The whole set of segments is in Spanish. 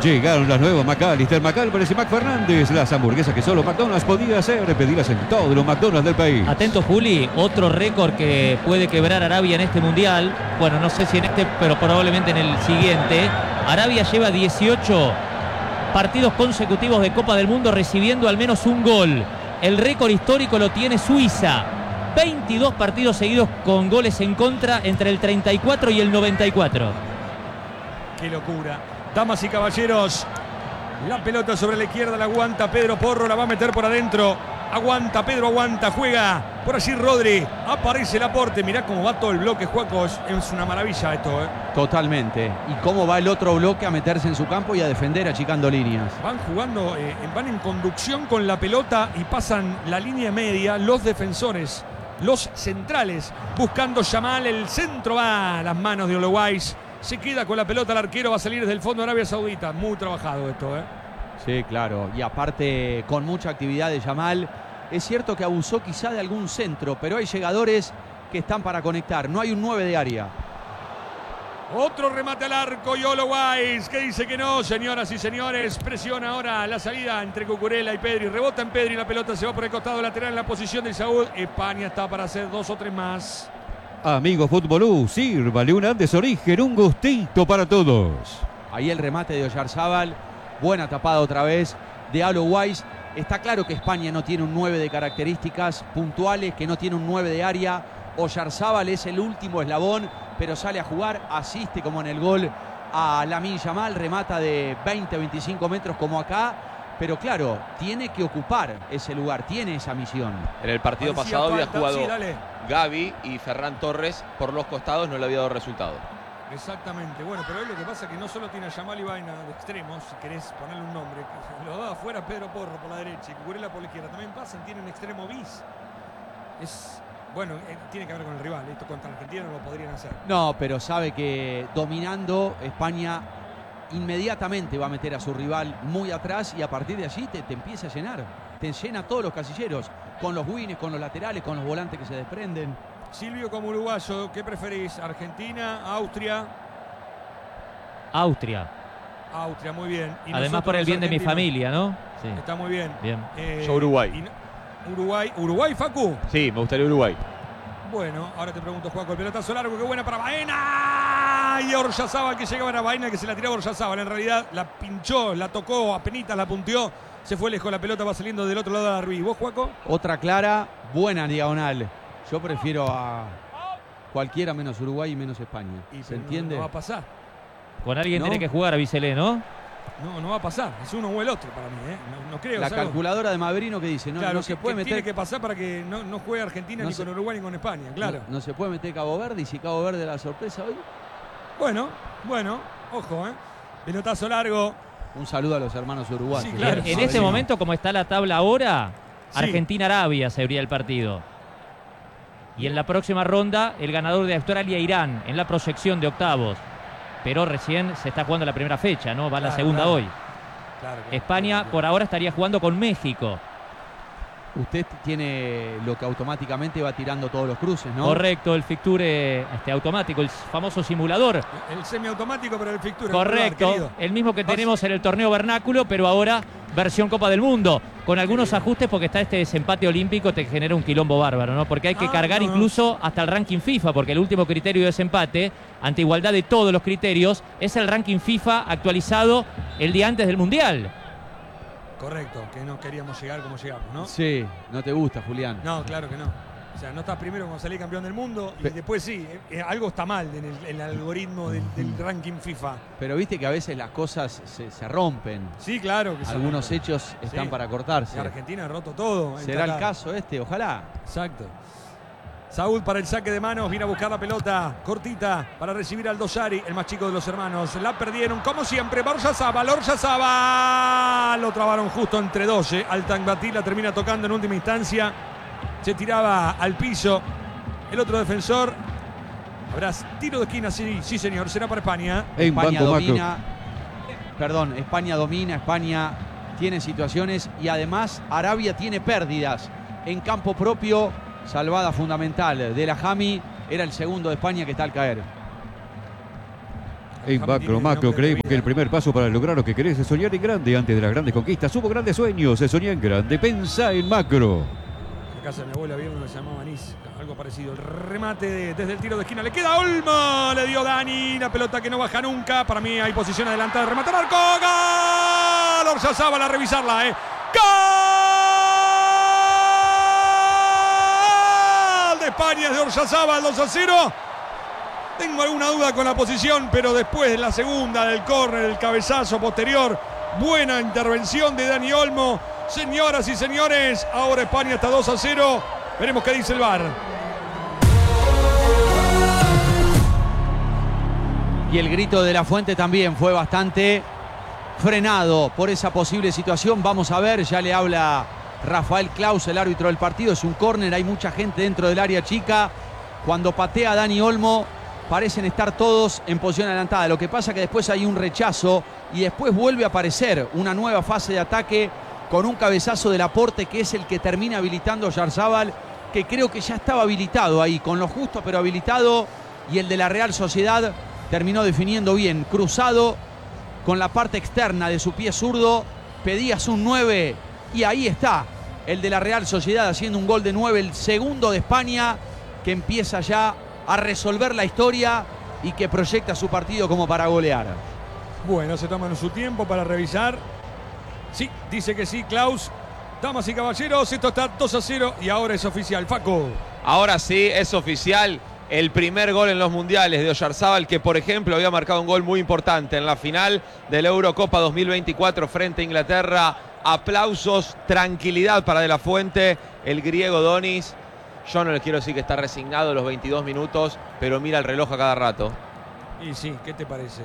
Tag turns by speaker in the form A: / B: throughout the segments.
A: Llegaron las nuevas McAllister, McAlvarez y McFernández. Las hamburguesas que solo McDonald's podía hacer. Pedirlas en todos los McDonald's del país.
B: Atento, Juli, otro récord que puede quebrar Arabia en este mundial. Bueno, no sé si en este, pero probablemente en el siguiente. Arabia lleva 18 partidos consecutivos de Copa del Mundo recibiendo al menos un gol. El récord histórico lo tiene Suiza. 22 partidos seguidos con goles en contra entre el 34 y el 94.
C: ¡Qué locura! Damas y caballeros, la pelota sobre la izquierda, la aguanta Pedro Porro, la va a meter por adentro. Aguanta, Pedro aguanta, juega por allí Rodri, aparece el aporte. Mirá cómo va todo el bloque, Juaco, es una maravilla esto, ¿eh?
D: Totalmente. Y cómo va el otro bloque a meterse en su campo y a defender achicando líneas.
C: Van jugando, van en conducción con la pelota y pasan la línea media los defensores, los centrales, buscando Yamal, el centro va a las manos de Ologuais. Se queda con la pelota el arquero, va a salir desde el fondo de Arabia Saudita. Muy trabajado esto, ¿eh?
D: Sí, claro. Y aparte con mucha actividad de Yamal. Es cierto que abusó quizá de algún centro, pero hay llegadores que están para conectar. No hay un 9 de área.
C: Otro remate al arco y Ologuais, que dice que no, señoras y señores. Presiona ahora la salida entre Cucurella y Pedri. Rebota en Pedri, la pelota se va por el costado lateral en la posición de Saúl. España está para hacer 2 o 3 más.
A: Amigo Futbolú, sírvale un Andes Origen, un gustito para todos.
D: Ahí el remate de Oyarzábal. Buena tapada otra vez de Ologuais. Está claro que España no tiene un 9 de características puntuales, que no tiene un 9 de área. Oyarzábal es el último eslabón, pero sale a jugar, asiste como en el gol a Lamine Yamal, remata de 20-25 metros como acá. Pero claro, tiene que ocupar ese lugar, tiene esa misión.
E: En el partido
C: Parecía
E: pasado había
C: falta,
E: jugado
C: sí, dale.
E: Gavi y Ferran Torres por los costados, no le había dado resultado.
C: Exactamente, bueno, pero hoy lo que pasa es que no solo tiene a Yamal y Vaina de extremos, si querés ponerle un nombre, lo da afuera Pedro Porro por la derecha y Cucurella por la izquierda, también pasan, tienen extremo bis. Bueno, tiene que ver con el rival, esto contra Argentina no lo podrían hacer.
D: No, pero sabe que dominando España inmediatamente va a meter a su rival muy atrás y a partir de allí te empieza a llenar. Te llena todos los casilleros, con los wings, con los laterales, con los volantes que se desprenden.
C: Silvio, como uruguayo, ¿qué preferís? ¿Argentina, Austria?
B: Austria.
C: Austria, muy bien. Y
B: además por el bien de mi familia, ¿no?
C: Sí. Está muy bien.
B: Bien.
E: Yo Uruguay.
C: Uruguay, Facu.
E: Sí, me gustaría Uruguay.
C: Bueno, ahora te pregunto, Juaco, el pelotazo largo, qué buena para Baena. Y Oryazábal que llegaba a Baena, que se la tiraba Oryazábal. En realidad la pinchó, la tocó, apenitas la punteó. Se fue lejos, la pelota va saliendo del otro lado de Arbi. ¿Vos, Juaco?
D: Otra clara, buena diagonal. Yo prefiero a cualquiera menos Uruguay y menos España. ¿Se entiende?
C: No va a pasar.
B: Con alguien
D: ¿No?
B: tiene que jugar a Bicelé, ¿no?
C: No va a pasar. Es uno o el otro para mí, ¿eh? No creo.
D: La calculadora de Maverino que dice, no,
C: claro,
D: no se puede meter.
C: Tiene que pasar para que no juegue Argentina ni con Uruguay ni con España, claro.
D: No se puede meter Cabo Verde y si Cabo Verde la sorpresa hoy.
C: Bueno, ojo, ¿eh? Pelotazo largo.
D: Un saludo a los hermanos uruguayos.
C: Sí, claro.
B: En este momento, como está la tabla ahora,
C: Sí.
B: Argentina-Arabia se abría el partido. Y en la próxima ronda, el ganador de Australia-Irán, en la proyección de octavos. Pero recién se está jugando la primera fecha, ¿no? Va la segunda hoy.
C: Claro,
B: España por ahora estaría jugando con México.
D: Usted tiene lo que automáticamente va tirando todos los cruces, ¿no?
B: Correcto, el fixture automático, el famoso simulador.
C: El semiautomático, pero el fixture.
B: Correcto, el mismo que tenemos en el torneo vernáculo, pero ahora versión Copa del Mundo, con algunos ajustes porque está este desempate olímpico, te genera un quilombo bárbaro, ¿no? Porque hay que cargar incluso hasta el ranking FIFA, porque el último criterio de desempate, ante igualdad de todos los criterios, es el ranking FIFA actualizado el día antes del Mundial.
C: Correcto, que no queríamos llegar como llegamos, ¿no?
D: Sí, no te gusta, Julián.
C: No, claro que no. O sea, no estás primero cuando salís campeón del mundo y después sí, algo está mal en el algoritmo del ranking FIFA.
D: Pero viste que a veces las cosas se rompen.
C: Sí, claro que
D: algunos hechos están para cortarse.
C: Y Argentina ha roto todo.
D: ¿Será el caso este? Ojalá.
C: Exacto. Saúl para el saque de manos, viene a buscar la pelota cortita para recibir al Dosari, el más chico de los hermanos. La perdieron, como siempre, Oryazábal. Lo trabaron justo entre 12. Altangbatí la termina tocando en última instancia. Se tiraba al piso. El otro defensor. Habrá tiro de esquina, sí señor, será para España.
D: España domina. Perdón, España domina, España tiene situaciones y además Arabia tiene pérdidas en campo propio. Salvada fundamental de la Jami. Era el segundo de España que está al caer.
A: En Macro creemos que el primer paso para lograr lo que querés es soñar en grande. Antes de las grandes conquistas hubo grandes sueños. Se soñó en grande. Pensá en Macro.
C: En casa de mi abuela había uno que se llamaba Anís, algo parecido. El remate desde el tiro de esquina. Le queda Olmo. Le dio Dani. La pelota que no baja nunca. Para mí hay posición adelantada. Rematar arco. ¡Gol! Oryazábal a revisarla, ¡Gol! De España, de Oryazábal, 2-0. Tengo alguna duda con la posición, pero después de la segunda, del córner, el cabezazo posterior, buena intervención de Dani Olmo. Señoras y señores, ahora España está 2-0. Veremos qué dice el VAR.
D: Y el grito de La Fuente también fue bastante frenado por esa posible situación. Vamos a ver, ya le habla Rafael Claus, el árbitro del partido. Es un córner, hay mucha gente dentro del área chica. Cuando patea Dani Olmo, parecen estar todos en posición adelantada. Lo que pasa es que después hay un rechazo y después vuelve a aparecer una nueva fase de ataque con un cabezazo de Laporte, que es el que termina habilitando a Oyarzábal, que creo que ya estaba habilitado ahí, con lo justo pero habilitado, y el de la Real Sociedad terminó definiendo bien, cruzado con la parte externa de su pie zurdo. Pedías un 9 y ahí está el de la Real Sociedad haciendo un gol de 9, el segundo de España, que empieza ya a resolver la historia y que proyecta su partido como para golear.
C: Bueno, se toman su tiempo para revisar. Sí, dice que sí, Claus. Damas y caballeros, esto está 2-0 y ahora es oficial. Facu.
E: Ahora sí, es oficial el primer gol en los mundiales de Oyarzábal, que por ejemplo había marcado un gol muy importante en la final de la Eurocopa 2024 frente a Inglaterra. Aplausos, tranquilidad para De La Fuente, el griego Donis. Yo no le quiero decir que está resignado los 22 minutos, pero mira el reloj a cada rato.
C: Y sí, ¿qué te parece?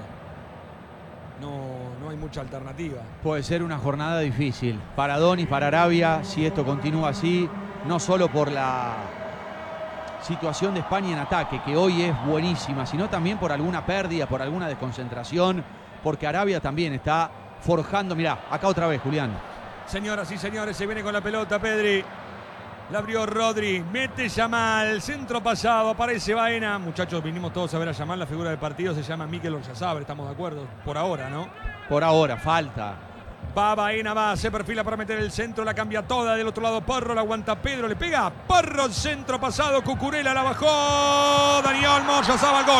C: No hay mucha alternativa.
D: Puede ser una jornada difícil para Donis, para Arabia, si esto continúa así, no solo por la situación de España en ataque, que hoy es buenísima, sino también por alguna pérdida, por alguna desconcentración, porque Arabia también está forjando. Mirá, acá otra vez, Julián.
C: Señoras y señores, se viene con la pelota Pedri. La abrió Rodri, mete Yamal, centro pasado, aparece Baena. Muchachos, vinimos todos a ver a Yamal, la figura del partido se llama Mikel Oyarzábal, estamos de acuerdo, por ahora, ¿no?
D: Por ahora, falta.
C: Va Baena, se perfila para meter el centro, la cambia toda, del otro lado Porro, la aguanta Pedro, le pega, Porro, centro pasado, Cucurella la bajó, Dani Olmo, Oyarzábal, gol.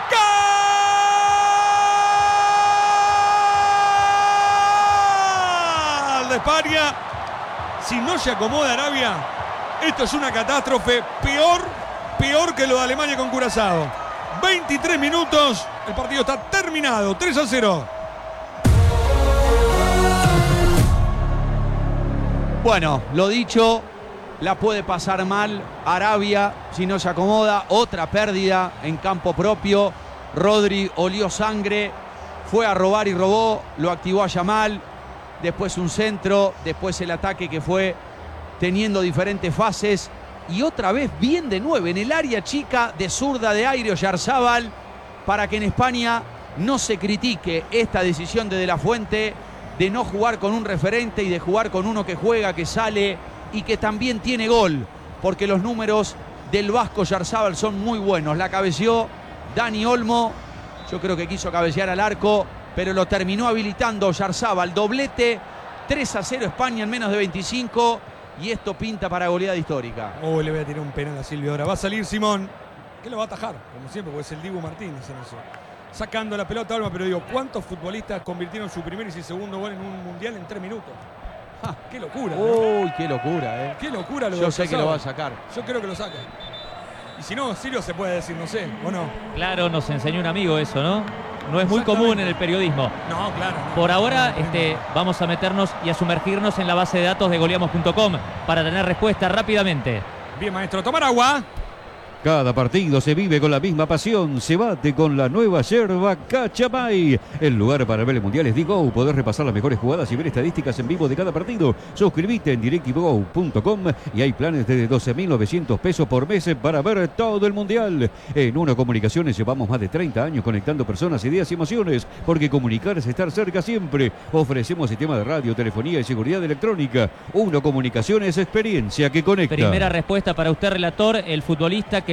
C: ¡Gol de España! Si no se acomoda Arabia, esto es una catástrofe, peor que lo de Alemania con Curazao. 23 minutos, el partido está terminado, 3-0.
D: Bueno, lo dicho, la puede pasar mal Arabia si no se acomoda. Otra pérdida en campo propio. Rodri olió sangre, fue a robar y robó, lo activó a Yamal. Después un centro, después el ataque que fue teniendo diferentes fases. Y otra vez bien de 9 en el área chica, de zurda de aire Oyarzábal, para que en España no se critique esta decisión de La Fuente de no jugar con un referente y de jugar con uno que juega, que sale y que también tiene gol, porque los números del vasco Oyarzábal son muy buenos. La cabeció Dani Olmo, yo creo que quiso cabecear al arco, pero lo terminó habilitando Oyarzábal. Doblete, 3-0 España en menos de 25, y esto pinta para goleada histórica.
C: Oh, le voy a tirar un penal a Silvio ahora. Va a salir Simón, que lo va a atajar, como siempre, porque es el Dibu Martínez en eso. Sacando la pelota Olmo, pero digo, ¿cuántos futbolistas convirtieron su primer y su segundo gol en un mundial en 3 minutos? ¡Qué locura! ¿No?
D: Uy, qué locura,
C: ¡Qué locura!
D: Yo sé que lo va a sacar.
C: Yo creo que lo saca. Y si no, Sirio se puede decir, no sé, ¿o no?
B: Claro, nos enseñó un amigo eso, ¿no? No es muy común en el periodismo.
C: No, claro. No.
B: Por ahora vamos a meternos y a sumergirnos en la base de datos de goleamos.com para tener respuesta rápidamente.
C: Bien, maestro, tomar agua.
A: Cada partido se vive con la misma pasión, se bate con la nueva yerba Cachamay. El lugar para ver el mundial es Digo. Podés repasar las mejores jugadas y ver estadísticas en vivo de cada partido. Suscríbete en directvigo.com y hay planes de 12.900 pesos por mes para ver todo el mundial. En Uno Comunicaciones llevamos más de 30 años conectando personas, ideas y emociones, porque comunicar es estar cerca siempre. Ofrecemos sistemas de radio, telefonía y seguridad electrónica. Uno Comunicaciones, experiencia que conecta.
B: Primera respuesta para usted, relator, el futbolista que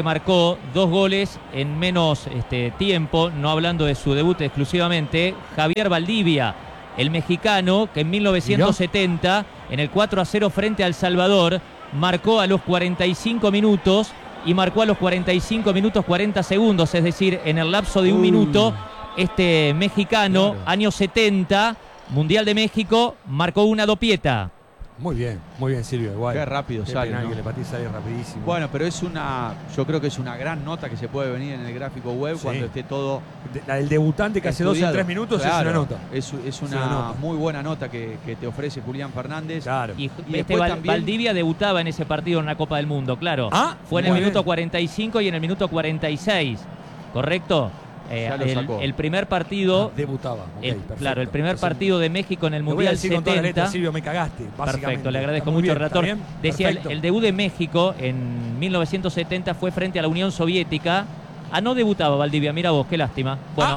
B: marcó 2 goles en menos tiempo, no hablando de su debut exclusivamente, Javier Valdivia, el mexicano que en 1970, en el 4-0 frente a El Salvador, marcó a los 45 minutos y marcó a los 45 minutos 40 segundos, es decir, en el lapso de un minuto, este mexicano,
C: claro.
B: años 70, Mundial de México, marcó una dopieta.
C: Muy bien, Silvio. Igual.
D: Qué rápido
C: Qué
D: sale,
C: penal
D: ¿no?
C: que le pateé, sale rapidísimo.
D: Bueno, pero yo creo que es una gran nota que se puede venir en el gráfico web
C: Sí.
D: cuando esté todo
C: La del debutante que hace 2 en
D: estudiado.
C: 3 minutos
D: Claro,
C: es una nota.
D: Es una
C: una nota.
D: muy buena nota que te ofrece Julián Fernández.
C: Claro.
B: Y
D: después también-
B: Valdivia debutaba en ese partido en la Copa del Mundo, claro.
C: Ah,
B: Fue en el
C: muy
B: minuto
C: bien.
B: 45 y en el minuto 46, ¿correcto?
D: Ya lo sacó.
B: El primer partido,
C: Debutaba. Ok, perfecto.
B: claro, el primer
C: Entonces,
B: partido de México en el
C: lo voy a
B: Mundial
C: decir con todas las
B: 70.
C: letras, Silvio, me cagaste.
B: Perfecto, le agradezco
C: Está muy
B: mucho,
C: bien,
B: relator.
C: ¿está bien?
B: Decía,
C: Perfecto.
B: el debut de México en 1970 fue frente a la Unión Soviética. No debutaba Valdivia, mira vos, qué lástima. Bueno,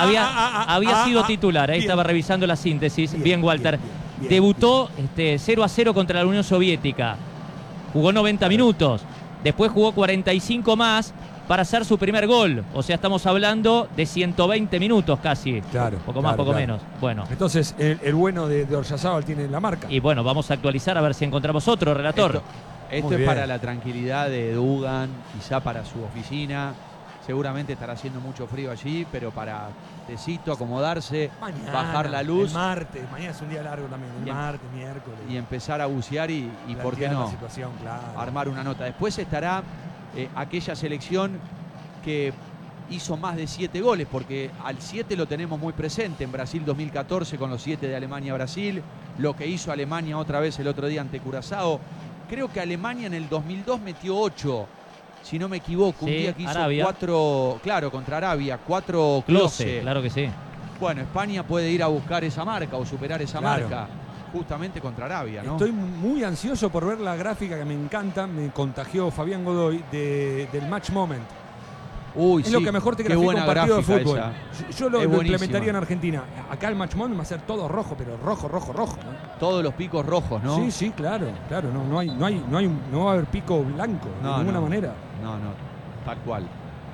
B: había sido titular, ahí
C: bien.
B: estaba revisando la síntesis. Bien, Walter.
C: bien,
B: Debutó 0-0 contra la Unión Soviética. Jugó 90 minutos. Después jugó 45 más para hacer su primer gol. O sea, estamos hablando de 120 minutos casi.
C: Claro,
B: Poco más,
C: claro,
B: poco
C: claro.
B: menos. Bueno.
C: Entonces, el bueno de Oryazábal tiene la marca.
B: Y bueno, vamos a actualizar a ver si encontramos otro relator.
D: Esto
C: Muy
D: es
C: bien.
D: para la tranquilidad de Dugan, quizá para su oficina. Seguramente estará haciendo mucho frío allí, pero para tecito, acomodarse,
C: Mañana,
D: bajar la luz
C: El martes, mañana es un día largo también. El
D: Bien.
C: martes, miércoles.
D: y empezar a bucear y ¿por qué
C: plantear
D: no?
C: la situación, claro.
D: Armar una nota. Después estará aquella selección que hizo más de 7 goles, porque al 7 lo tenemos muy presente en Brasil 2014 con los 7 de Alemania-Brasil, lo que hizo Alemania otra vez el otro día ante Curazao. Creo que Alemania en el 2002 metió 8, si no me equivoco, un
B: Sí,
D: día que hizo
B: Arabia.
D: 4, claro, contra Arabia, 4
B: Close,
D: Klose.
B: claro que sí.
D: Bueno, España puede ir a buscar esa marca o superar esa
C: Claro.
D: marca justamente contra Arabia, ¿no?
C: Estoy muy ansioso por ver la gráfica que me encanta. Me contagió Fabián Godoy del Match Moment.
D: Uy,
C: Es
D: sí,
C: lo que mejor te
D: qué
C: grafica un
D: buena
C: partido de
D: gráfica
C: fútbol.
D: esa.
C: Yo lo
D: Es buenísima.
C: implementaría en Argentina. Acá el Match Moment va a ser todo rojo, pero rojo, ¿no?
D: Todos los picos rojos, ¿no?
C: Sí, sí, claro. No va a haber pico blanco de
D: No,
C: ninguna
D: no.
C: manera.
D: No, tal cual.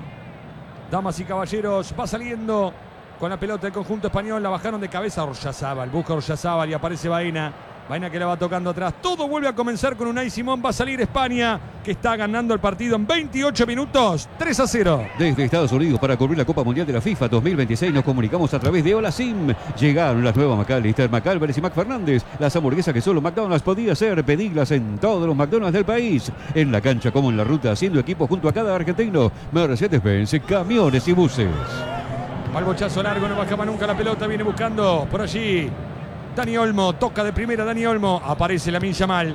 C: Damas y caballeros, va saliendo con la pelota del conjunto español. La bajaron de cabeza Oryazábal. Busca Oryazábal y aparece Baena. Baena que la va tocando atrás. Todo vuelve a comenzar con Unai Simón. Va a salir España, que está ganando el partido en 28 minutos. 3-0.
A: Desde Estados Unidos para cubrir la Copa Mundial de la FIFA 2026 nos comunicamos a través de Hola Sim. Llegaron las nuevas McAllister, McAlvarez y McFernández. Las hamburguesas que solo McDonald's podía hacer. Pedirlas en todos los McDonald's del país. En la cancha como en la ruta, haciendo equipo junto a cada argentino. Mercedes-Benz, camiones y buses.
C: Va el bochazo largo, no bajaba nunca la pelota. Viene buscando por allí Dani Olmo. Toca de primera Dani Olmo. Aparece Lamine Yamal.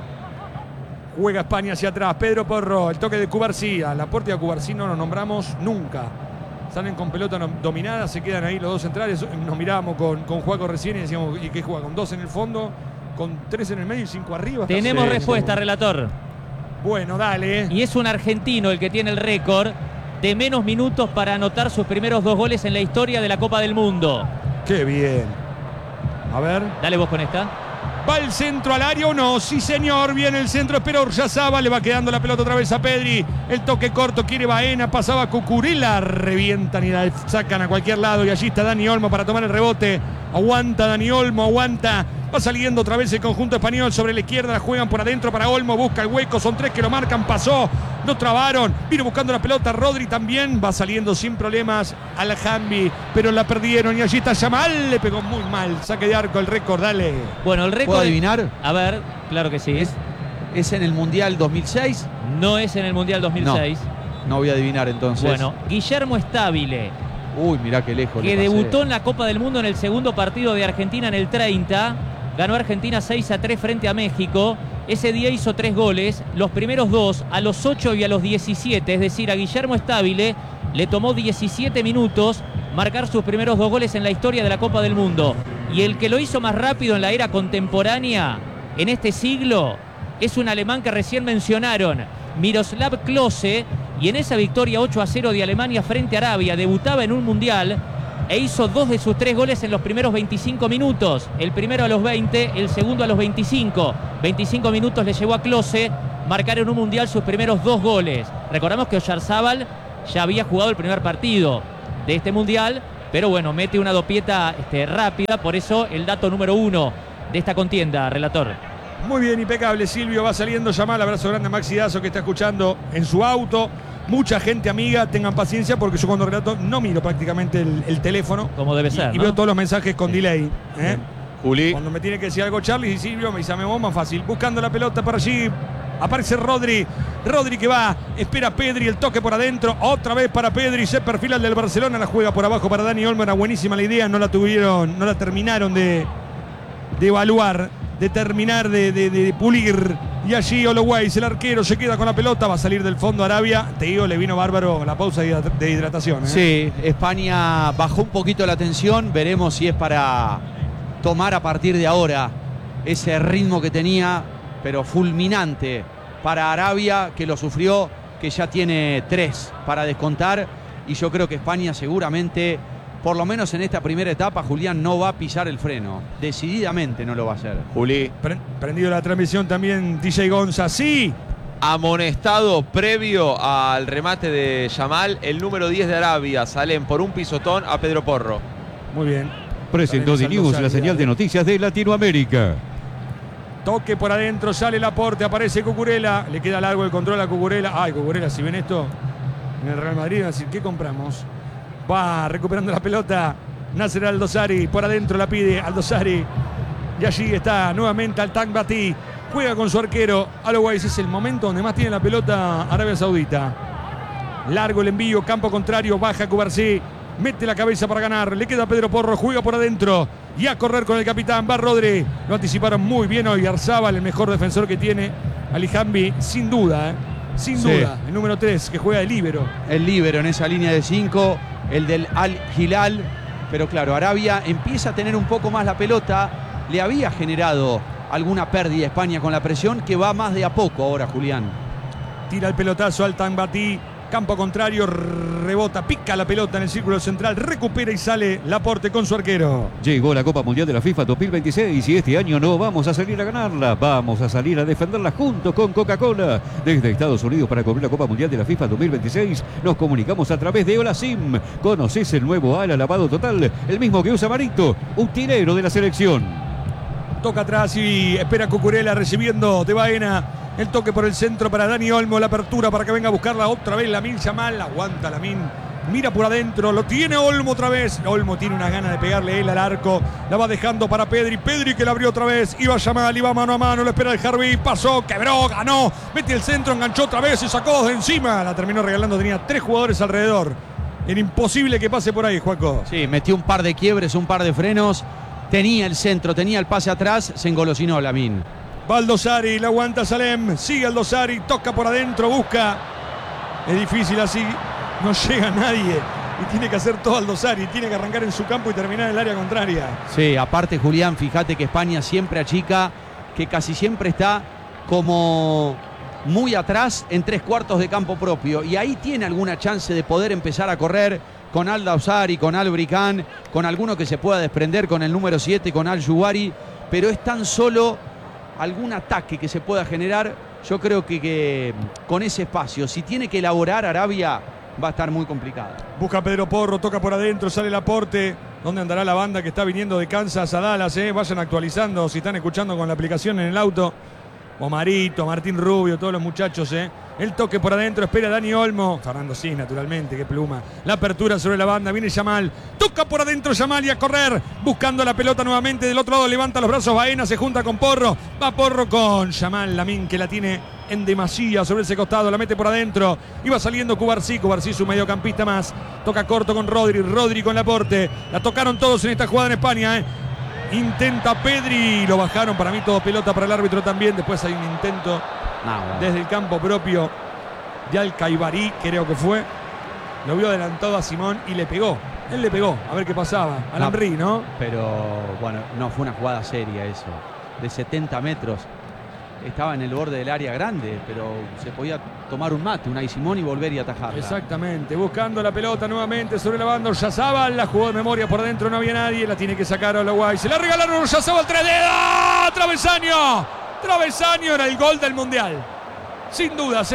C: Juega España hacia atrás. Pedro Porro. El toque de Cubarsí. A la puerta de Cubarsí no lo nombramos nunca. Salen con pelota dominada. Se quedan ahí los dos centrales. Nos mirábamos con Juaco recién y decíamos, ¿y qué juega? ¿Con 2 en el fondo? ¿Con 3 en el medio y 5 arriba?
B: Tenemos
C: Sí,
B: respuesta,
C: como-
B: relator.
C: Bueno, dale.
B: Y es un argentino el que tiene el récord de menos minutos para anotar sus primeros 2 goles en la historia de la Copa del Mundo.
C: Qué bien. A ver.
B: Dale vos con esta.
C: ¿Va el centro al área o no? Sí, señor. Viene el centro. Espera Oryazábal. Le va quedando la pelota otra vez a Pedri. El toque corto. Quiere Baena. Pasaba Cucurella. Revientan y la sacan a cualquier lado. Y allí está Dani Olmo para tomar el rebote. Aguanta Dani Olmo. Aguanta. Va saliendo otra vez el conjunto español sobre la izquierda. La juegan por adentro para Olmo. Busca el hueco. Son 3 que lo marcan. Pasó. No trabaron. Vino buscando la pelota. Rodri también. Va saliendo sin problemas Alhambi. Pero la perdieron. Y allí está Yamal. Le pegó muy mal. Saque de arco el récord. Dale.
B: Bueno, el récord.
D: ¿Puedo adivinar?
B: A ver, claro que sí.
D: ¿Es en el Mundial 2006?
B: No es en el Mundial 2006.
D: No voy a adivinar entonces.
B: Bueno, Guillermo Stabile,
D: Uy, mirá qué lejos.
B: que
D: le pasé.
B: debutó en la Copa del Mundo en el segundo partido de Argentina en el 30. Ganó Argentina 6-3 frente a México. Ese día hizo 3 goles. Los primeros 2 a los 8 y a los 17. Es decir, a Guillermo Stabile le tomó 17 minutos marcar sus primeros 2 goles en la historia de la Copa del Mundo. Y el que lo hizo más rápido en la era contemporánea, en este siglo, es un alemán que recién mencionaron, Miroslav Klose. Y en esa victoria 8-0 de Alemania frente a Arabia, debutaba en un mundial e hizo 2 de sus 3 goles en los primeros 25 minutos. El primero a los 20, el segundo a los 25. 25 minutos le llevó a Klose marcar en un mundial sus primeros 2 goles. Recordamos que Oyarzábal ya había jugado el primer partido de este mundial, pero bueno, mete una dopieta rápida, por eso el dato número 1 de esta contienda, relator.
C: Muy bien, impecable, Silvio. Va saliendo Yamal. Abrazo grande a Maxi Dazo, que está escuchando en su auto. Mucha gente amiga, tengan paciencia, porque yo cuando relato no miro prácticamente el teléfono.
B: Como debe ser,
C: y
B: ¿no?
C: veo todos los mensajes con delay.
E: Juli.
C: Cuando me tiene que decir algo Charlie y Silvio, me dice, vos más fácil. Buscando la pelota por allí. Aparece Rodri. Rodri que va. Espera Pedri. El toque por adentro. Otra vez para Pedri. Se perfila el del Barcelona. La juega por abajo para Dani Olmo. Era buenísima la idea. No la terminaron de evaluar. De terminar de pulir. Y allí Oloways, el arquero, se queda con la pelota. Va a salir del fondo Arabia. Te digo, le vino bárbaro la pausa de hidratación.
D: Sí, España bajó un poquito la tensión. Veremos si es para tomar a partir de ahora ese ritmo que tenía, pero fulminante para Arabia, que lo sufrió, que ya tiene 3 para descontar. Y yo creo que España seguramente, por lo menos en esta primera etapa, Julián, no va a pisar el freno. Decididamente no lo va a hacer.
E: Juli.
C: Prendido la transmisión también DJ Gonza. Sí.
E: Amonestado previo al remate de Yamal, el número 10 de Arabia, Salem, por un pisotón a Pedro Porro.
C: Muy bien.
A: Presentó de News, la señal de noticias de Latinoamérica.
C: Toque por adentro, sale Laporte, aparece Cucurella. Le queda largo el control a Cucurella. Ay, Cucurella, si ven esto en el Real Madrid, va a decir, ¿qué compramos? Va recuperando la pelota Nasser Aldosari. Por adentro la pide Aldosari. Y allí está nuevamente al Tank Batí. Juega con su arquero. Oloways, es el momento donde más tiene la pelota Arabia Saudita. Largo el envío, campo contrario, baja Cubarsí. Mete la cabeza para ganar. Le queda a Pedro Porro. Juega por adentro. Y a correr con el capitán. Va Rodri. Lo anticiparon muy bien hoy. Oyarzábal, el mejor defensor que tiene. Alihambi, sin duda. Sin duda. El número 3, que juega de líbero.
D: El líbero en esa línea de 5. El del Al Hilal. Pero claro, Arabia empieza a tener un poco más la pelota. Le había generado alguna pérdida a España con la presión, que va más de a poco ahora, Julián.
C: Tira el pelotazo al Tanbatí. Campo contrario, rebota, pica la pelota en el círculo central, recupera y sale Laporte con su arquero.
A: Llegó la Copa Mundial de la FIFA 2026 y este año no vamos a salir a ganarla, vamos a salir a defenderla junto con Coca-Cola. Desde Estados Unidos para cubrir la Copa Mundial de la FIFA 2026 nos comunicamos a través de Olasim. Conoces el nuevo ala lavado total, el mismo que usa Marito, utilero de la selección.
C: Toca atrás y espera Cucurella recibiendo de Baena. El toque por el centro para Dani Olmo. La apertura para que venga a buscarla otra vez Lamine Yamal. Aguanta Lamine. Mira por adentro. Lo tiene Olmo otra vez. Olmo tiene una gana de pegarle él al arco. La va dejando para Pedri. Pedri que la abrió otra vez. Iba Yamal. Iba mano a mano. Lo espera el Harvey. Pasó. Quebró. Ganó. Mete el centro. Enganchó otra vez. Se sacó de encima. La terminó regalando. Tenía 3 jugadores alrededor. Era imposible que pase por ahí, Juaco.
D: Sí, metió un par de quiebres, un par de frenos. Tenía el centro. Tenía el pase atrás. Se engolosinó Lamine.
C: Aldosari, la aguanta Salem, sigue Aldosari, toca por adentro, busca. Es difícil así, no llega nadie. Y tiene que hacer todo Aldosari, tiene que arrancar en su campo y terminar en el área contraria.
D: Sí, aparte Julián, fíjate que España siempre achica, que casi siempre está como muy atrás en 3/4 de campo propio. Y ahí tiene alguna chance de poder empezar a correr con Aldosari, con Albricán, con alguno que se pueda desprender, con el número 7, con Al-Juwari. Pero es tan solo algún ataque que se pueda generar. Yo creo que con ese espacio, si tiene que elaborar Arabia, va a estar muy complicada.
C: Busca Pedro Porro, toca por adentro, sale Laporte. ¿Dónde andará la banda que está viniendo de Kansas a Dallas? Vayan actualizando si están escuchando con la aplicación en el auto. Omarito, Martín Rubio, todos los muchachos. El toque por adentro, espera Dani Olmo. Fernando sí, naturalmente, qué pluma. La apertura sobre la banda, viene Yamal. Toca por adentro Yamal y a correr. Buscando la pelota nuevamente del otro lado, levanta los brazos Baena, se junta con Porro. Va Porro con Yamal, Lamine que la tiene en demasía sobre ese costado, la mete por adentro. Iba saliendo Cubarsí, su mediocampista más. Toca corto con Rodri, Rodri con Laporte. La tocaron todos en esta jugada en España, Intenta Pedri, lo bajaron, para mí todo pelota para el árbitro también. Después hay un intento desde el campo propio de Al-Kaibarí, creo que fue. Lo vio adelantado a Simón y le pegó. Él le pegó, a ver qué pasaba. Al Henry, ¿no?
D: Pero bueno, no fue una jugada seria eso. De 70 metros. Estaba en el borde del área grande, pero se podía tomar un mate, un Simón y volver y atajarla.
C: Exactamente, buscando la pelota nuevamente sobre la banda. Oyarzábal la jugó de memoria por dentro, no había nadie, la tiene que sacar a Oloways. Se la regalaron a Oyarzábal, 3 dedos, travesaño. Travesaño, era el gol del Mundial. Sin dudas,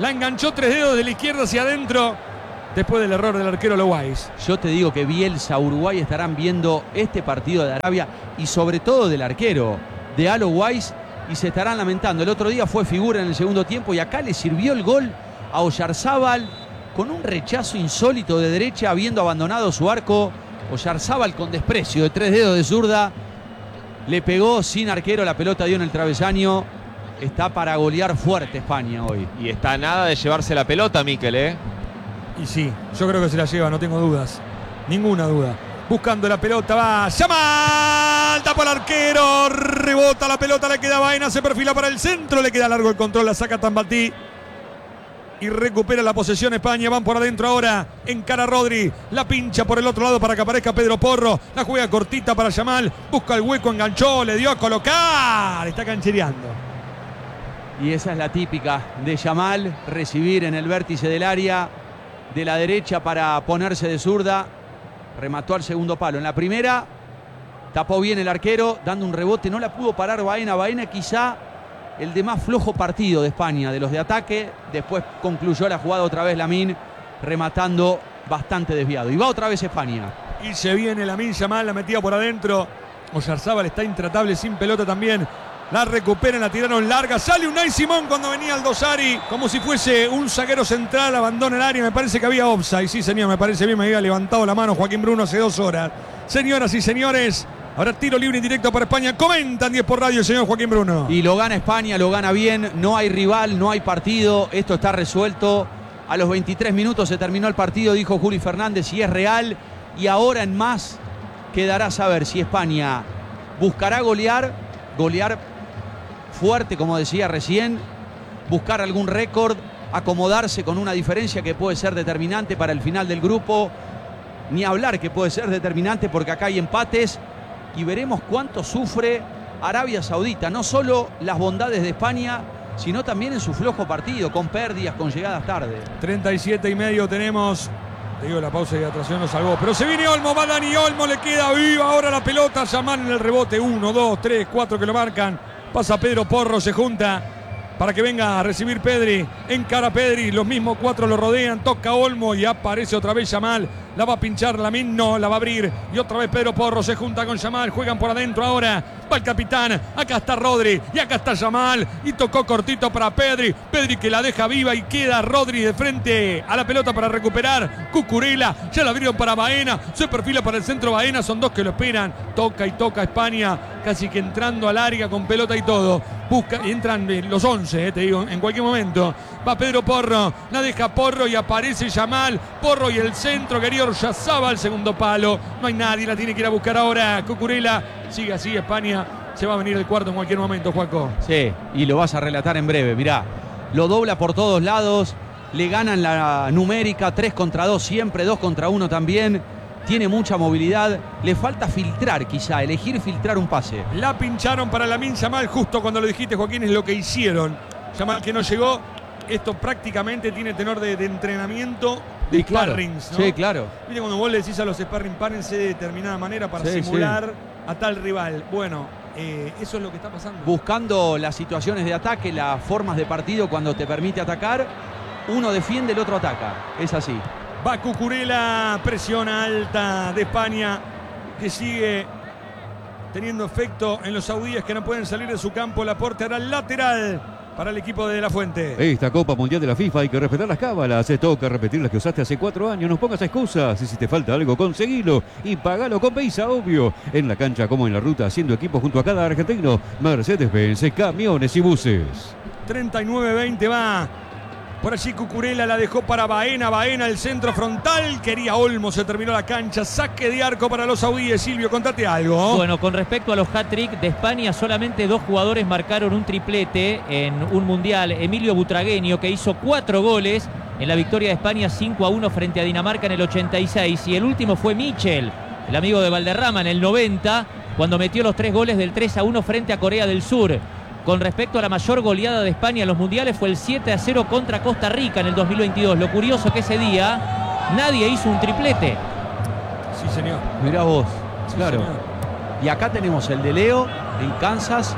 C: La enganchó 3 dedos de la izquierda hacia adentro después del error del arquero Loaiz.
D: Yo te digo que Bielsa, Uruguay estarán viendo este partido de Arabia y sobre todo del arquero de Alo Weiss y se estarán lamentando. El otro día fue figura en el segundo tiempo y acá le sirvió el gol a Oyarzábal con un rechazo insólito de derecha, habiendo abandonado su arco. Oyarzábal con desprecio de 3 dedos de zurda le pegó sin arquero, la pelota dio en el travesaño. Está para golear fuerte España hoy.
E: Y está nada de llevarse la pelota, Mikel, ¿eh?
C: Y sí, yo creo que se la lleva, no tengo dudas. Ninguna duda. Buscando la pelota, va Yamal, tapa al arquero, rebota la pelota, le queda Baena, se perfila para el centro, le queda largo el control, la saca Tambatí. Y recupera la posesión España, van por adentro ahora, encara Rodri, la pincha por el otro lado para que aparezca Pedro Porro, la juega cortita para Yamal, busca el hueco, enganchó, le dio a colocar, está canchereando.
D: Y esa es la típica de Yamal, recibir en el vértice del área de la derecha para ponerse de zurda. Remató al segundo palo. En la primera tapó bien el arquero, dando un rebote. No la pudo parar Baena. Baena quizá el de más flojo partido de España, de los de ataque. Después concluyó la jugada otra vez Lamine, rematando bastante desviado. Y va otra vez España.
C: Y se viene Lamine Yamal, la metida por adentro. Oyarzábal está intratable sin pelota también. La recuperan, la tiraron larga. Sale Unai Simón cuando venía el Dosari. Como si fuese un zaguero central. Abandona el área. Me parece que había offside. Sí, señor, me parece bien. Me había levantado la mano Joaquín Bruno hace 2 horas. Señoras y señores, ahora tiro libre y directo para España. Comentan 10 por radio el señor Joaquín Bruno.
D: Y lo gana España, lo gana bien. No hay rival, no hay partido. Esto está resuelto. A los 23 minutos se terminó el partido, dijo Juli Fernández, y es real. Y ahora en más quedará saber si España buscará golear fuerte, como decía recién, buscar algún récord, acomodarse con una diferencia que puede ser determinante para el final del grupo. Ni hablar que puede ser determinante porque acá hay empates y veremos cuánto sufre Arabia Saudita. No solo las bondades de España, sino también en su flojo partido, con pérdidas, con llegadas tarde.
C: 37,5 tenemos. Te digo, la pausa de atracción lo salvó. Pero se viene Olmo, va Dani Olmo, le queda viva ahora la pelota. Yamal en el rebote. 1, 2, 3, 4 que lo marcan. Pasa Pedro Porro, se junta para que venga a recibir Pedri. Encara Pedri, los mismos 4 lo rodean. Toca Olmo y aparece otra vez Yamal. La va a pinchar Lamine, no, la va a abrir. Y otra vez Pedro Porro se junta con Yamal. Juegan por adentro ahora. Va el capitán. Acá está Rodri y acá está Yamal. Y tocó cortito para Pedri. Pedri que la deja viva y queda Rodri de frente a la pelota para recuperar. Cucurella, ya la abrieron para Baena. Se perfila para el centro Baena. Son 2 que lo esperan. Toca y toca España. Casi que entrando al área con pelota y todo. Busca, y entran los 11, te digo, en cualquier momento. Va Pedro Porro. La deja Porro y aparece Yamal. Porro y el centro. Quería Oyarzábal, segundo palo. No hay nadie, la tiene que ir a buscar ahora Cucurella. Sigue así España. Se va a venir el cuarto en cualquier momento, Juaco.
D: Sí, y lo vas a relatar en breve. Mirá, lo dobla por todos lados. Le ganan la numérica, 3 contra 2 siempre, 2 contra 1 también. Tiene mucha movilidad. Le falta filtrar quizá, elegir filtrar un pase.
C: La pincharon para Lamine Yamal justo cuando lo dijiste, Joaquín, es lo que hicieron. Yamal que no llegó. Esto prácticamente tiene tenor de entrenamiento, de sparrings, ¿no?
D: Sí, claro.
C: Viste cuando vos le decís a los sparring partners de determinada manera para simular a tal rival. Bueno, eso es lo que está pasando.
D: Buscando las situaciones de ataque, las formas de partido cuando te permite atacar. Uno defiende, el otro ataca. Es así.
C: Va Cucurella, presión alta de España que sigue teniendo efecto en los saudíes que no pueden salir de su campo. Laporte hará lateral para el equipo de La Fuente.
A: Esta Copa Mundial de la FIFA hay que respetar las cábalas. Toca repetir las que usaste hace 4 años. No pongas excusas. Y si te falta algo, conseguilo y pagalo con Visa, obvio. En la cancha como en la ruta, haciendo equipo junto a cada argentino. Mercedes-Benz, camiones y buses.
C: 39-20 va. Por allí Cucurella la dejó para Baena. Baena el centro frontal. Quería Olmo, se terminó la cancha. Saque de arco para los saudíes. Silvio, contate algo.
B: Bueno, con respecto a los hat-trick de España, solamente 2 jugadores marcaron un triplete en un mundial. Emilio Butragueño, que hizo 4 goles en la victoria de España 5-1 frente a Dinamarca en el 86. Y el último fue Michel, el amigo de Valderrama, en el 90, cuando metió los 3 goles del 3-1 frente a Corea del Sur. Con respecto a la mayor goleada de España en los mundiales, fue el 7-0 contra Costa Rica en el 2022. Lo curioso que ese día nadie hizo un triplete.
C: Sí, señor.
D: Mirá vos.
C: Sí,
D: claro.
C: señor.
D: Y acá tenemos el de Leo en Kansas,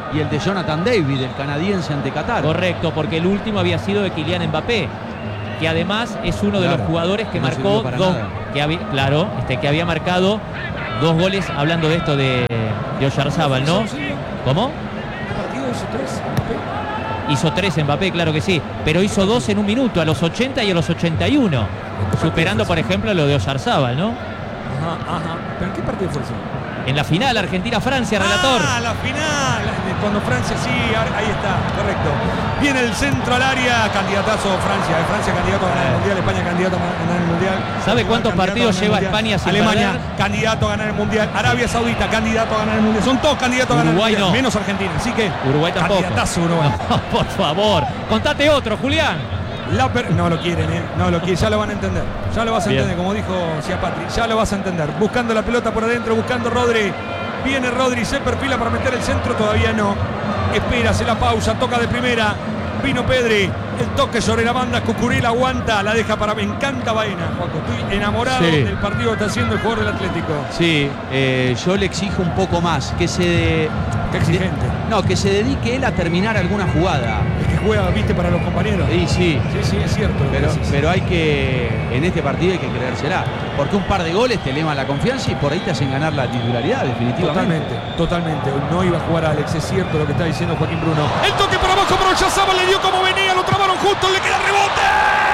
D: y el de Jonathan David, el canadiense ante Qatar.
B: Correcto, porque el último había sido de Kylian Mbappé, que además es uno de los jugadores que
D: no
B: marcó
D: sirvió para
B: dos,
D: nada.
B: que había marcado 2 goles, hablando de esto de Oyarzábal, ¿no? ¿Cómo?
C: ¿El partido hizo 3?
B: Hizo 3 Mbappé, claro que sí, pero hizo 2 en un minuto, a los 80 y a los 81, superando, por ejemplo, lo de Oyarzábal, ¿no?
C: Ajá. ¿Pero en qué partido fue eso?
B: En la final, Argentina-Francia, relator.
C: Ah, la final. Cuando Francia, sí, ahí está, correcto. Viene el centro al área, candidatazo Francia. Francia candidato a ganar el Mundial, España candidato a ganar el Mundial.
B: ¿Sabe cuántos partidos lleva España sin
C: Alemania,
B: perder?
C: candidato a ganar el Mundial. Arabia Saudita, candidato a ganar el Mundial. Son todos candidatos a ganar
B: Uruguay
C: el Mundial,
B: no.
C: menos Argentina. Así que,
B: Uruguay tampoco.
C: candidatazo Uruguay.
B: No, por favor. Contate otro, Julián.
C: No lo quieren, no lo quieren, ya lo van a entender. Ya lo vas a
B: Bien.
C: entender, como dijo Ciapatri, ya lo vas a entender. Buscando la pelota por adentro, buscando Rodri. Viene Rodri, se perfila para meter el centro, todavía no. Espera, hace la pausa, toca de primera. Vino Pedri, el toque sobre la banda, Cucurella aguanta, la deja para... Me encanta Baena, Juaco. Estoy enamorado
D: Sí.
C: del partido que está haciendo el jugador del Atlético.
D: Sí, yo le exijo un poco más, que se...
C: Qué exigente.
D: que se dedique él a terminar alguna jugada.
C: Es que juega, viste, para los compañeros.
D: Sí, sí.
C: Sí, es cierto. lo que
D: Pero,
C: decís.
D: pero hay que, en este partido hay que creérsela. Porque un par de goles te elevan la confianza y por ahí te hacen ganar la titularidad, definitivamente.
C: Totalmente. No iba a jugar a Alex, es cierto lo que está diciendo Joaquín Bruno. El toque para abajo para Oyarzábal, le dio como venía, lo trabaron justo, le queda rebote.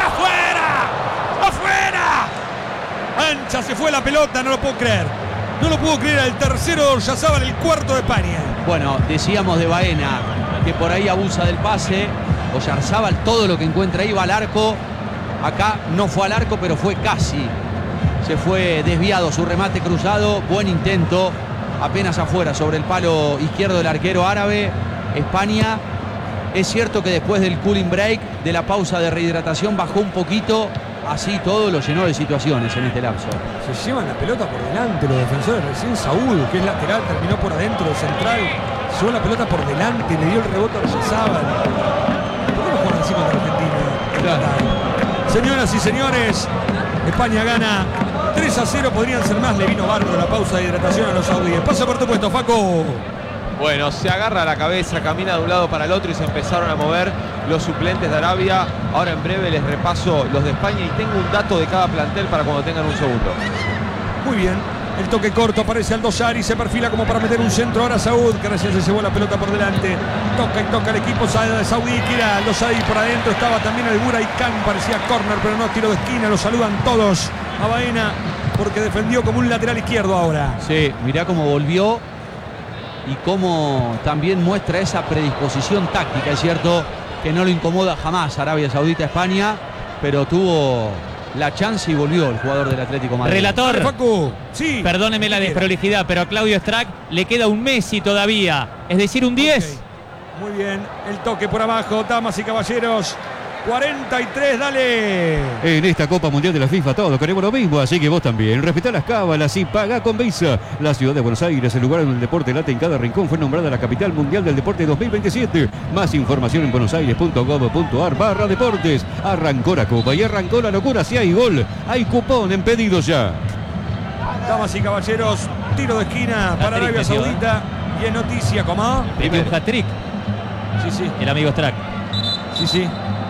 C: ¡Afuera! Ancha, se fue la pelota, no lo puedo creer. No lo puedo creer, el tercero de Oyarzábal, el cuarto de España.
D: Bueno, decíamos de Baena que por ahí abusa del pase. Oyarzábal todo lo que encuentra ahí va al arco. Acá no fue al arco, pero fue casi. Se fue desviado su remate cruzado. Buen intento. Apenas afuera sobre el palo izquierdo del arquero árabe. España. Es cierto que después del cooling break, de la pausa de rehidratación, bajó un poquito. Así todo lo llenó de situaciones en este lapso.
C: Se llevan la pelota por delante los defensores. Recién Saúl, que es lateral, terminó por adentro de central. Llevó la pelota por delante, le dio el rebote a Oyarzábal. ¿Por qué no juegan así contra Argentina? Señoras y señores, España gana 3-0, podrían ser más. Le vino bárbaro la pausa de hidratación a los saudíes. Pasa por tu puesto, Faco.
E: Bueno, se agarra la cabeza, camina de un lado para el otro y se empezaron a mover los suplentes de Arabia. Ahora en breve les repaso los de España y tengo un dato de cada plantel para cuando tengan un segundo.
C: Muy bien. El toque corto, aparece Aldosari, se perfila como para meter un centro. Ahora Saúd, que recién se llevó la pelota por delante. Toca y toca el equipo de Saudí, que era Aldosari por adentro. Estaba también el Buray Khan, parecía córner, pero no, tiro de esquina. Lo saludan todos a Baena porque defendió como un lateral izquierdo ahora.
D: Sí, mirá cómo volvió y cómo también muestra esa predisposición táctica. Es cierto que no lo incomoda jamás Arabia Saudita a España, pero tuvo la chance y volvió el jugador del Atlético de Madrid.
B: Relator,
C: Facu, sí.
B: perdóneme la desprolijidad, pero a Claudio Strack le queda un Messi todavía, es decir, un 10.
C: Ok. Muy bien, el toque por abajo, damas y caballeros. 43, dale.
A: En esta Copa Mundial de la FIFA todos queremos lo mismo, así que vos también. Respetá las cábalas y pagá con Visa. La ciudad de Buenos Aires, el lugar donde el deporte late en cada rincón, fue nombrada la capital mundial del deporte 2027. Más información en buenosaires.gov.ar/deportes. Arrancó la Copa y arrancó la locura. Si hay gol, hay cupón en pedidos ya.
C: Damas y caballeros, tiro de esquina para
B: Hat-trick
C: Arabia
B: metió,
C: Saudita. Y es noticia, ¿cómo?
B: Metió un hat-trick,
C: Sí.
B: el amigo Strack.
C: Sí.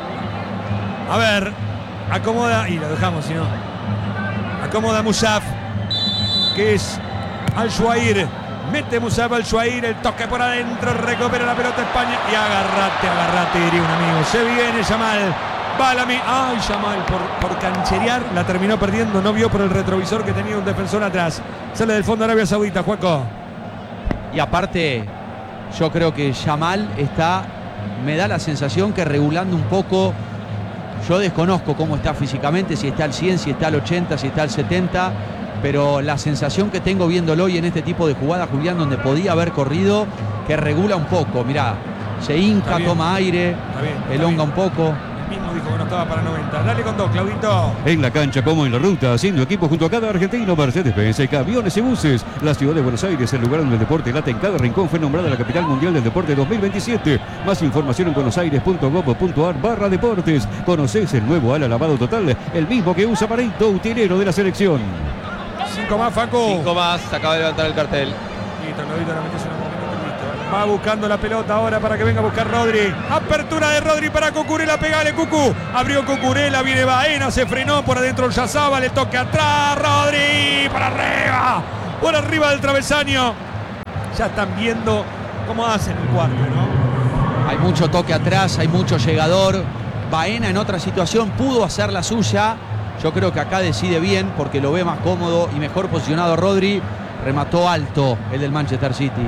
C: A ver, acomoda, y lo dejamos si no. Acomoda Musaf, que es Al-Shuair. Mete Musaf Al-Shuair, el toque por adentro, recupera la pelota España. Y agarrate, diría un amigo. Se viene Yamal. Balami. Ay, Yamal, por cancherear, la terminó perdiendo. No vio por el retrovisor que tenía un defensor atrás. Sale del fondo Arabia Saudita, Juaco.
D: Y aparte, yo creo que Yamal está, me da la sensación que regulando un poco. Yo desconozco cómo está físicamente, si está al 100, si está al 80, si está al 70, pero la sensación que tengo viéndolo hoy en este tipo de jugada, Julián, donde podía haber corrido, que regula un poco. Mirá, se hinca, toma aire,
C: Está bien,
D: elonga un poco.
C: El mismo dijo que no estaba para 90. Dale con dos, Claudito.
A: En la cancha como en la ruta, haciendo equipo junto a cada argentino, Mercedes-Benz, Aviones y Buses. La ciudad de Buenos Aires, el lugar donde el deporte late en cada rincón, fue nombrada la capital mundial del deporte 2027. Más información en buenosaires.gov.ar/deportes. Conocés el nuevo ala lavado total, el mismo que usa Pareto, utilero de la selección.
C: 5 más, Facu.
E: 5 más, se acaba de levantar el cartel.
C: Listo, Claudito, no metes una minuto y listo. Va buscando la pelota ahora para que venga a buscar Rodri. Apertura de Rodri para Cucurella. Pegale, Cucu. Abrió Cucurella. Viene Baena. Se frenó por adentro Oyarzabal. Le toca atrás. Rodri. Para arriba. Por arriba del travesaño. Ya están viendo cómo hacen el cuarto, ¿no?
D: Hay mucho toque atrás. Hay mucho llegador. Baena en otra situación pudo hacer la suya. Yo creo que acá decide bien porque lo ve más cómodo y mejor posicionado Rodri. Remató alto el del Manchester City.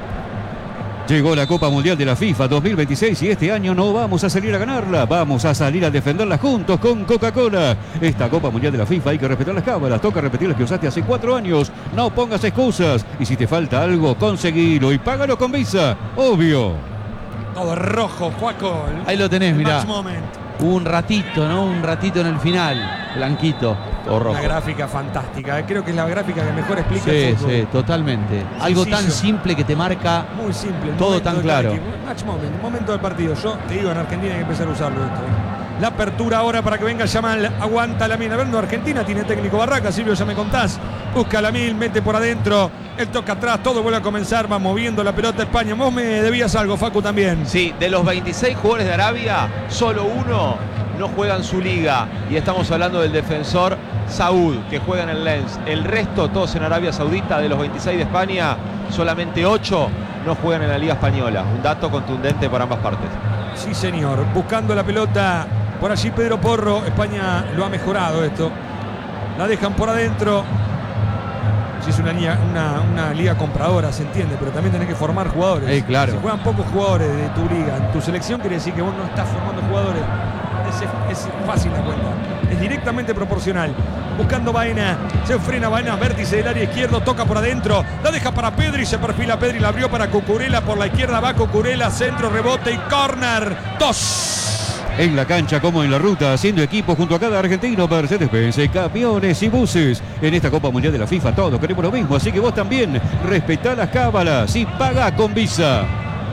A: Llegó la Copa Mundial de la FIFA 2026 y este año no vamos a salir a ganarla, vamos a salir a defenderla juntos con Coca-Cola. Esta Copa Mundial de la FIFA hay que respetar las cábalas, toca repetir las que usaste hace 4 años. No pongas excusas y si te falta algo, conseguilo y págalo con Visa, obvio.
C: Todo rojo, Juaco.
D: Ahí lo tenés, mirá.
C: Match moment.
D: Un ratito, ¿no? Un ratito en el final. Blanquito, todo rojo.
C: Una gráfica fantástica. Creo que es la gráfica que mejor explica
D: Sí,
C: el fútbol.
D: sí, totalmente. Algo tan
C: Sencillo.
D: simple que te marca
C: Muy simple.
D: todo tan claro.
C: Match moment, momento del partido. Yo te digo, en Argentina hay que empezar a usarlo esto. La apertura ahora para que venga Yamal. Aguanta Lamine. A ver, no, Argentina tiene técnico Barraca. Silvio, ya me contás. Busca a Lamine, mete por adentro. Él toca atrás, todo vuelve a comenzar. Va moviendo la pelota España. Vos me debías algo, Facu, también.
E: Sí, de los 26 jugadores de Arabia, solo uno no juega en su liga. Y estamos hablando del defensor Saúd, que juega en el Lens. El resto, todos en Arabia Saudita. De los 26 de España, solamente 8 no juegan en la Liga Española. Un dato contundente por ambas partes.
C: Sí, señor. Buscando la pelota. Por allí Pedro Porro. España lo ha mejorado esto. La dejan por adentro. Si es una liga compradora, se entiende, pero también tenés que formar jugadores.
D: Claro.
C: Si juegan pocos jugadores de tu liga, en tu selección, quiere decir que vos no estás formando jugadores. Es fácil la cuenta. Es directamente proporcional. Buscando Baena. Se frena Baena, vértice del área izquierdo, toca por adentro. La deja para Pedri, se perfila Pedri, la abrió para Cucurella. Por la izquierda va Cucurella, centro, rebote y córner. 2.
A: En la cancha como en la ruta, haciendo equipo junto a cada argentino, Mercedes-Benz, camiones y buses. En esta Copa Mundial de la FIFA todos queremos lo mismo, así que vos también respetá las cábalas y paga con Visa.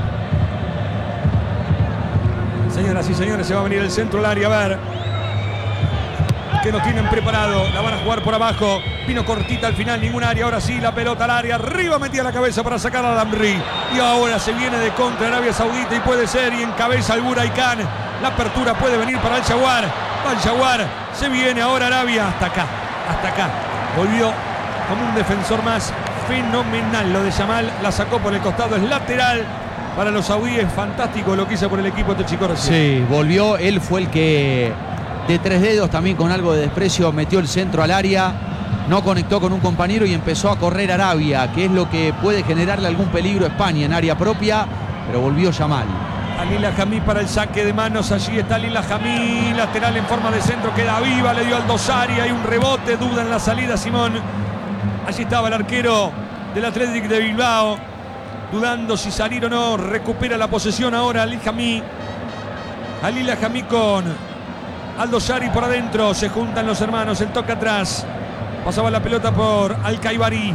C: Señoras y señores, se va a venir el centro del área, a ver que nos tienen preparado. La van a jugar por abajo. Vino cortita al final, ningún área. Ahora sí, la pelota al área. Arriba metía la cabeza para sacar a Lamri. Y ahora se viene de contra Arabia Saudita y puede ser. Y encabeza al Buraycán. La apertura puede venir para el Jaguar. Va el Jaguar. Se viene ahora Arabia. Hasta acá. Hasta acá. Volvió como un defensor más. Fenomenal lo de Yamal. La sacó por el costado. Es lateral. Para los saudíes, fantástico lo que hizo por el equipo de Chico recién.
D: Sí, volvió. Él fue el que de 3 dedos, también con algo de desprecio, metió el centro al área. No conectó con un compañero y empezó a correr Arabia, que es lo que puede generarle algún peligro a España en área propia. Pero volvió Yamal.
C: Lila Jamí para el saque de manos. Allí está Lila Jamí. Lateral en forma de centro. Queda viva. Le dio al Dosari. Hay un rebote. Duda en la salida, Simón. Allí estaba el arquero del Athletic de Bilbao. Dudando si salir o no. Recupera la posesión ahora Lila Jamí. A Lila Jamí con Aldo Sari por adentro. Se juntan los hermanos. El toque atrás. Pasaba la pelota por Al-Kaibari.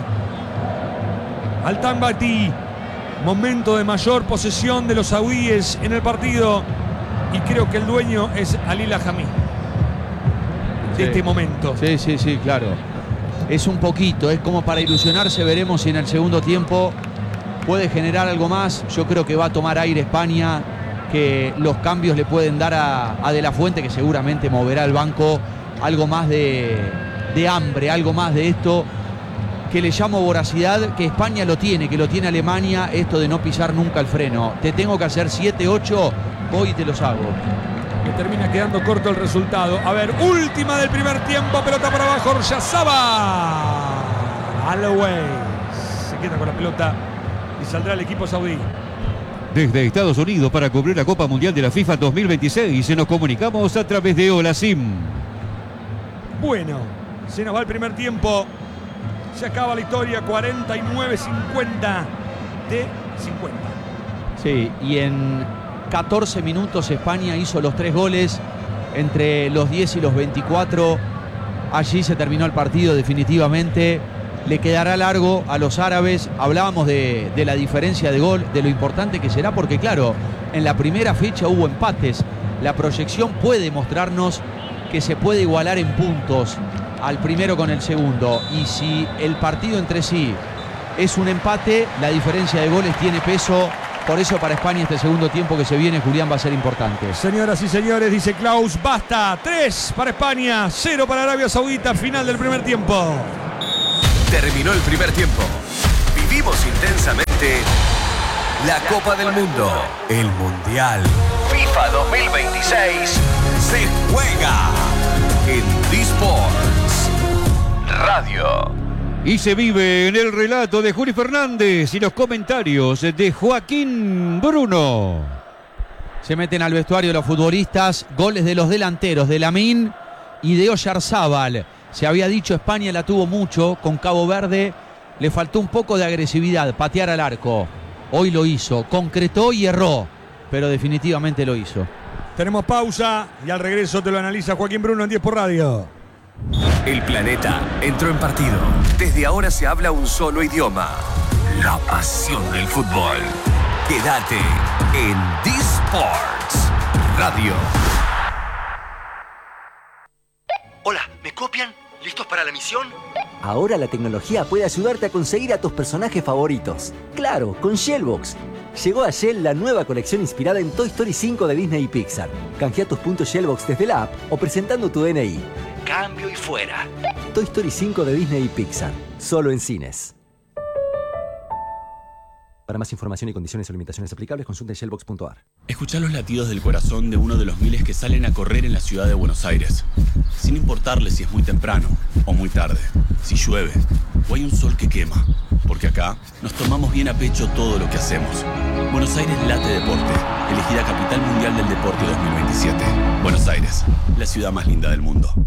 C: Al-Tambati. Momento de mayor posesión de los saudíes en el partido. Y creo que el dueño es Lila Jamí. De este momento.
D: Sí, sí, sí, claro. Es un poquito. Es como para ilusionarse. Veremos si en el segundo tiempo puede generar algo más. Yo creo que va a tomar aire España, que los cambios le pueden dar a De La Fuente, que seguramente moverá el banco, algo más de hambre, algo más de esto que le llamo voracidad, que España lo tiene, que lo tiene Alemania, esto de no pisar nunca el freno. Te tengo que hacer 7, 8, voy y te los hago.
C: Me termina quedando corto el resultado. A ver, última del primer tiempo, pelota para abajo, Oyarzabal. Holloway se queda con la pelota y saldrá el equipo saudí.
A: Desde Estados Unidos para cubrir la Copa Mundial de la FIFA 2026 nos comunicamos a través de Olasim.
C: Bueno, se nos va el primer tiempo. Se acaba la historia, 49-50 de 50.
D: Sí, y en 14 minutos España hizo los 3 goles entre los 10 y los 24. Allí se terminó el partido definitivamente. Le quedará largo a los árabes. Hablábamos de la diferencia de gol, de lo importante que será, porque claro, en la primera fecha hubo empates. La proyección puede mostrarnos que se puede igualar en puntos al primero con el segundo. Y si el partido entre sí es un empate, la diferencia de goles tiene peso Por eso para España este segundo tiempo que se viene, Julián, va a ser importante.
C: Señoras y señores, dice Klaus, basta. 3 para España, 0 para Arabia Saudita. Final del primer tiempo.
F: Terminó el primer tiempo. Vivimos intensamente la Copa del Mundo. El Mundial FIFA 2026 se juega en D-Sports Radio.
A: Y se vive en el relato de Juli Fernández y los comentarios de Joaquín Bruno.
D: Se meten al vestuario los futbolistas, goles de los delanteros, de Lamine y de Oyarzábal. Se había dicho, España la tuvo mucho con Cabo Verde, le faltó un poco de agresividad, patear al arco. Hoy lo hizo, concretó y erró, pero definitivamente lo hizo.
C: Tenemos pausa y al regreso te lo analiza Joaquín Bruno en 10 por Radio.
F: El planeta entró en partido. Desde ahora se habla un solo idioma. La pasión del fútbol. Quédate en D-Sports Radio.
G: Hola, ¿me copian? ¿Listos para la misión?
H: Ahora la tecnología puede ayudarte a conseguir a tus personajes favoritos. Claro, con Shellbox. Llegó a Shell la nueva colección inspirada en Toy Story 5 de Disney y Pixar. Canjea tus puntos Shellbox desde la app o presentando tu DNI.
G: Cambio y fuera.
H: Toy Story 5 de Disney y Pixar. Solo en cines. Para más información y condiciones o limitaciones aplicables, consulte shellbox.ar.
I: Escuchá los latidos del corazón de uno de los miles que salen a correr en la ciudad de Buenos Aires. Sin importarle si es muy temprano o muy tarde, si llueve o hay un sol que quema. Porque acá nos tomamos bien a pecho todo lo que hacemos. Buenos Aires late deporte. Elegida Capital Mundial del Deporte 2027. Buenos Aires, la ciudad más linda del mundo.